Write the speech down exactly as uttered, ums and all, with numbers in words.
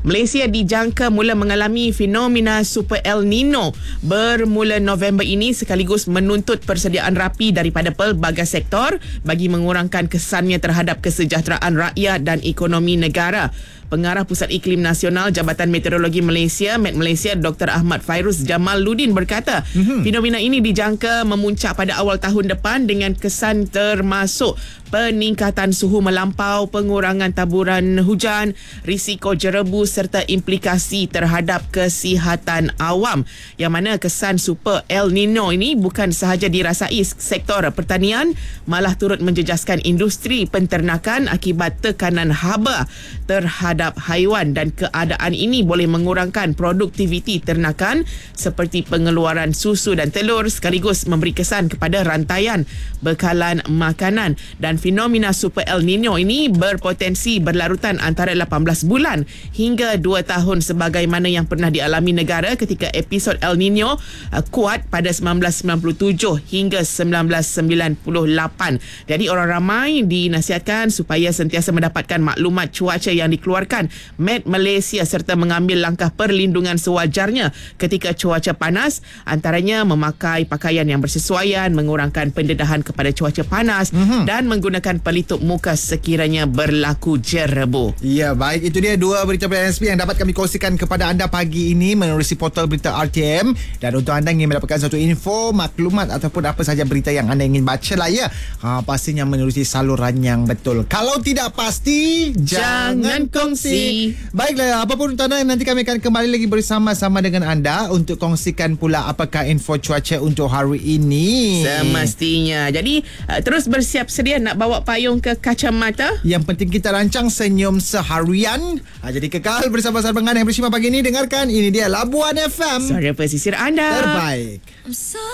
Malaysia dijangka mula mengalami fenomena Super El Nino bermula November ini, sekaligus menuntut persediaan rapi daripada pelbagai sektor bagi mengurangkan kesannya terhadap kesejahteraan rakyat dan ekonomi negara. Pengarah Pusat Iklim Nasional Jabatan Meteorologi Malaysia, Met Malaysia, Doktor Ahmad Fairuz Jamaluddin berkata, mm-hmm. fenomena ini dijangka memuncak pada awal tahun depan dengan kesan termasuk peningkatan suhu melampau, pengurangan taburan hujan, risiko jerebu serta implikasi terhadap kesihatan awam. Yang mana kesan Super El Nino ini bukan sahaja dirasai sektor pertanian, malah turut menjejaskan industri penternakan akibat tekanan haba terhadap haiwan, dan keadaan ini boleh mengurangkan produktiviti ternakan seperti pengeluaran susu dan telur, sekaligus memberi kesan kepada rantaian bekalan makanan. Dan fenomena Super El Nino ini berpotensi berlarutan antara lapan belas bulan hingga dua tahun, sebagaimana yang pernah dialami negara ketika episod El Nino uh, kuat pada sembilan belas sembilan puluh tujuh hingga sembilan belas sembilan puluh lapan. Jadi orang ramai dinasihatkan supaya sentiasa mendapatkan maklumat cuaca yang dikeluarkan Met Malaysia serta mengambil langkah perlindungan sewajarnya ketika cuaca panas, antaranya memakai pakaian yang bersesuaian, mengurangkan pendedahan kepada cuaca panas, mm-hmm. dan menggunakan pelitup muka sekiranya berlaku jerebu. Ya, baik, itu dia dua berita P S P yang dapat kami kongsikan kepada anda pagi ini menerusi portal berita R T M. Dan untuk anda ingin mendapatkan satu info, maklumat ataupun apa sahaja berita yang anda ingin baca lah ya, ha, pastinya menerusi saluran yang betul. Kalau tidak pasti, jangan, jangan kongsi. Baiklah, apapun tuan, nanti kami akan kembali lagi bersama-sama dengan anda untuk kongsikan pula apakah info cuaca untuk hari ini. Semestinya. Jadi uh, terus bersiap sedia nak bawa payung ke kacamata. Yang penting kita rancang senyum seharian. Ha, jadi kekal bersama Sarbangan yang bersama pagi ini. Dengarkan, ini dia Labuan F M, suara pesisir anda terbaik.